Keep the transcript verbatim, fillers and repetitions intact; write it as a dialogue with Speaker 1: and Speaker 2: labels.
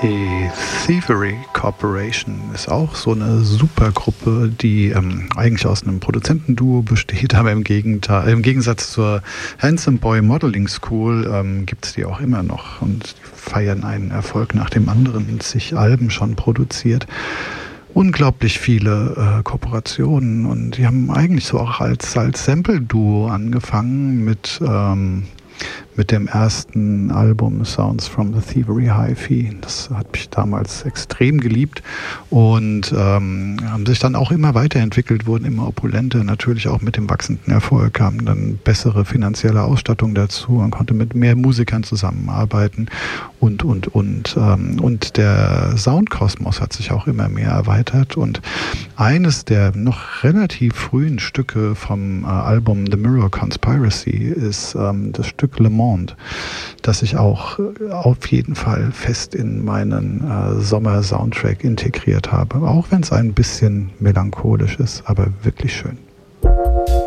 Speaker 1: Die Thievery Corporation ist auch so eine Supergruppe, die ähm, eigentlich aus einem Produzentenduo besteht, aber im, Gegenteil, im Gegensatz zur Handsome Boy Modeling School ähm, gibt es die auch immer noch und die feiern einen Erfolg nach dem anderen, zig Alben schon produziert. Unglaublich viele äh, Kooperationen und die haben eigentlich so auch als, als Sample-Duo angefangen mit... Ähm, mit dem ersten Album Sounds from the Thievery Hi-Fi. Das hat mich damals extrem geliebt und ähm, haben sich dann auch immer weiterentwickelt, wurden immer opulenter, natürlich auch mit dem wachsenden Erfolg, haben dann bessere finanzielle Ausstattung dazu, man konnte mit mehr Musikern zusammenarbeiten und, und, und. Ähm, und der Soundkosmos hat sich auch immer mehr erweitert und eines der noch relativ frühen Stücke vom äh, Album The Mirror Conspiracy ist ähm, das Stück Le Monde, das ich auch auf jeden Fall fest in meinen äh, Sommer-Soundtrack integriert habe. Auch wenn es ein bisschen melancholisch ist, aber wirklich schön.